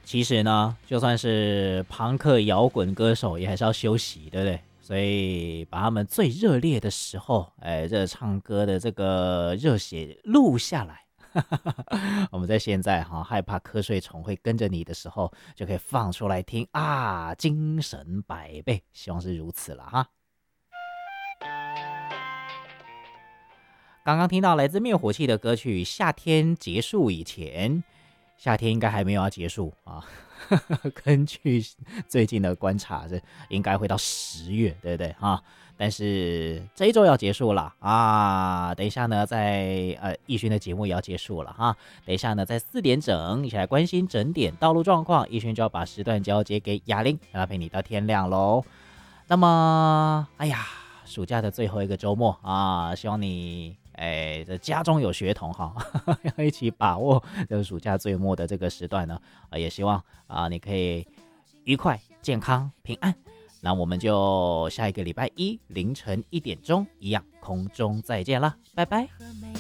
其实呢，就算是朋克摇滚歌手，也还是要休息，对不对？所以把他们最热烈的时候，这唱歌的这个热血录下来。我们在现在害怕瞌睡虫会跟着你的时候，就可以放出来听啊，精神百倍。希望是如此了哈。刚刚听到来自灭火器的歌曲《夏天结束以前》，夏天应该还没有要结束啊。根据最近的观察，是应该会到10月，对不对哈？但是这一周要结束了啊！等一下呢，在奕迅的节目也要结束了哈。等一下呢，在4点整一起来关心整点道路状况，奕迅就要把时段交接给雅玲，让她陪你到天亮喽。那么，哎呀，暑假的最后一个周末啊，希望你这家中有学童哈，要一起把握这个暑假最末的这个时段呢，也希望你可以愉快、健康、平安。那我们就下一个礼拜一凌晨1点钟一样空中再见啦，拜拜。